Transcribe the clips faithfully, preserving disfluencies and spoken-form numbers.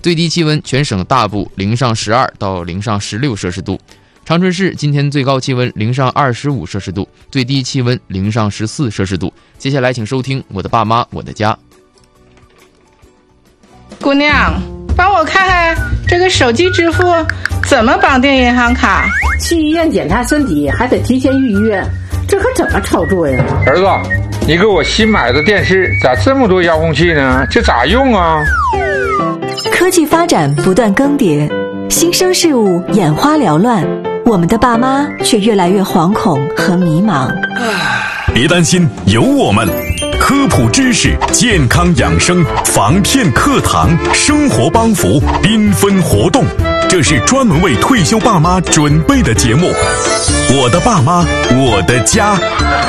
最低气温全省大部零上十二到零上十六摄氏度。长春市今天最高气温零上二十五摄氏度，最低气温零上十四摄氏度。接下来请收听我的爸妈我的家。 姑娘，帮我看看这个手机支付怎么绑定银行卡？ 去医院检查身体还得提前预约，这可怎么操作呀？ 儿子，你给我新买的电视咋这么多遥控器呢？这咋用啊？ 科技发展不断更迭，新生事物眼花缭乱，我们的爸妈却越来越惶恐和迷茫。 别担心，有我们。科普知识、健康养生、防骗课堂、生活帮扶、缤纷活动，这是专门为退休爸妈准备的节目。我的爸妈，我的家。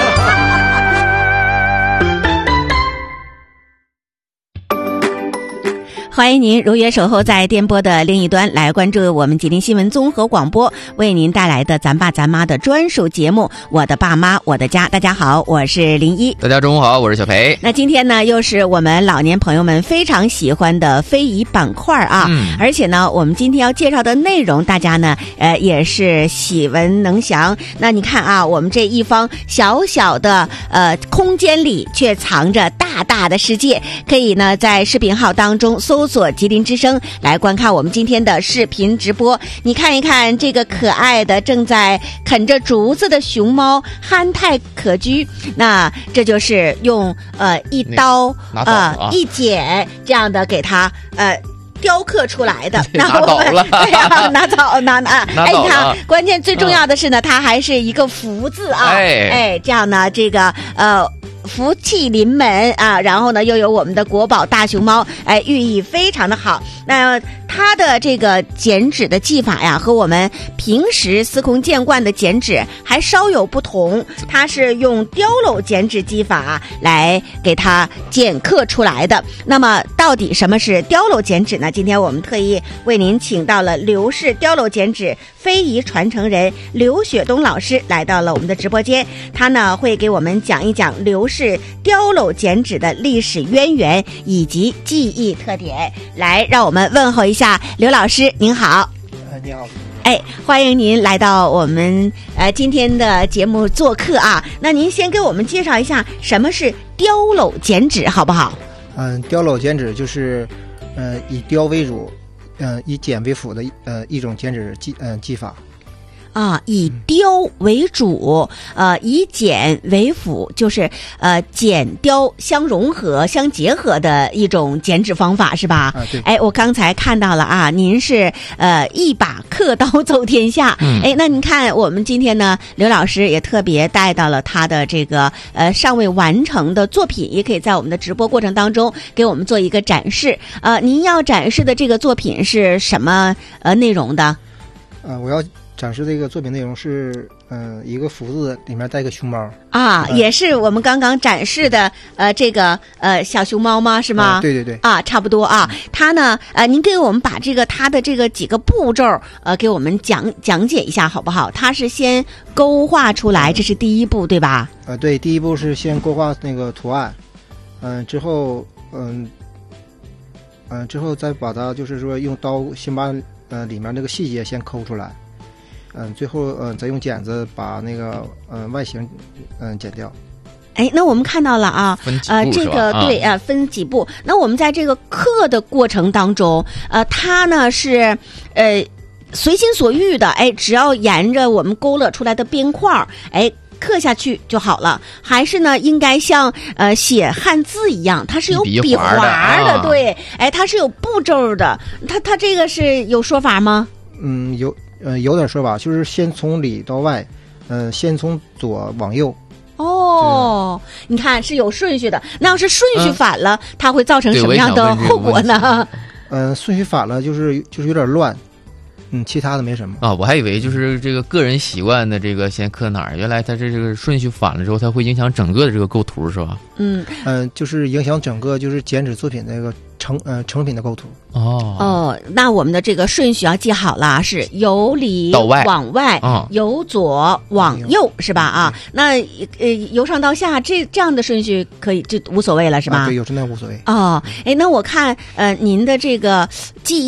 欢迎您如约守候在电波的另一端，来关注我们吉林新闻综合广播为您带来的咱爸咱妈的专属节目《我的爸妈我的家》。大家好，我是林一。 大家中午好，我是小培。 那今天呢，又是我们老年朋友们非常喜欢的非遗板块啊、嗯、而且呢，我们今天要介绍的内容，大家呢，呃，也是喜闻能详。那你看啊，我们这一方小小的呃空间里，却藏着大大的世界。可以呢，在视频号当中搜索吉林之声来观看我们今天的视频直播。你看一看这个可爱的正在啃着竹子的熊猫，憨态可掬。那这就是用呃一刀啊、 呃一剪这样的给它呃雕刻出来的。 拿倒了， 对呀、啊，拿走拿拿。哎，你看，关键最重要的是呢，嗯、它还是一个福字啊。 哎哎，这样呢，这个呃。福气临门啊，然后呢又有我们的国宝大熊猫，哎，寓意非常的好。那它的这个剪纸的技法呀，和我们平时司空见惯的剪纸还稍有不同，它是用雕镂剪纸技法来给它剪刻出来的。那么到底什么是雕镂剪纸呢？今天我们特意为您请到了刘氏雕镂剪纸非遗传承人刘雪东老师来到了我们的直播间，他呢会给我们讲一讲刘氏是雕镂剪纸的历史渊源以及技艺特点。来，让我们问候一下刘老师，您好。 呃，你好。 哎，欢迎您来到我们呃今天的节目做客啊。那您先给我们介绍一下什么是雕镂剪纸，好不好？ 嗯，雕镂剪纸就是呃以雕为主，嗯、呃、以剪为辅的呃一种剪纸技呃技法。 啊，以雕为主，呃，以剪为辅，就是呃剪雕相融合、相结合的一种剪纸方法，是吧？ 啊，对。 哎，我刚才看到了啊，您是呃一把刻刀走天下。嗯。哎，那您看，我们今天呢，刘老师也特别带到了他的这个呃尚未完成的作品，也可以在我们的直播过程当中给我们做一个展示。呃，您要展示的这个作品是什么呃内容的？ 呃，我要展示的一个作品内容是，呃，一个福字里面带个熊猫啊、 呃， 也是我们刚刚展示的，呃，这个呃小熊猫吗？是吗？ 呃、对对对， 啊，差不多啊。它呢，呃，您给我们把这个它的这个几个步骤，呃，给我们讲讲解一下好不好？它是先勾画出来，这是第一步，对吧？ 呃，对，第一步是先勾画那个图案，嗯、呃，之后，嗯、呃，嗯、呃，之后再把它就是说用刀先把呃里面那个细节先抠出来。嗯，最后嗯、呃，再用剪子把那个嗯、呃、外形嗯、呃、剪掉。 哎，那我们看到了啊，呃，这个对啊、呃，分几步。那我们在这个刻的过程当中，呃，它呢是呃随心所欲的，哎，只要沿着我们勾勒出来的边框，哎。刻下去就好了，还是呢应该像呃写汉字一样，它是有笔划的， 啊、 对，哎，它是有步骤的。它它这个是有说法吗？ 嗯，有呃有点说法，就是先从里到外，嗯、呃，先从左往右。 哦，你看是有顺序的。那要是顺序反了，嗯、它会造成什么样的后果呢？ 嗯、呃，顺序反了就是就是有点乱。嗯，其他的没什么啊，我还以为就是这个个人习惯的这个先刻哪儿，原来它这这个顺序反了之后，它会影响整个的这个构图，是吧？ 嗯嗯、呃，就是影响整个就是剪纸作品那个成呃成品的构图。 哦哦，那我们的这个顺序要记好了，是由里往外， 哦、 由左往右，是吧？啊，那呃由上到下这这样的顺序可以就无所谓了，是吧？ 啊、对，有时那无所谓。 哦，哎，那我看呃您的这个记忆。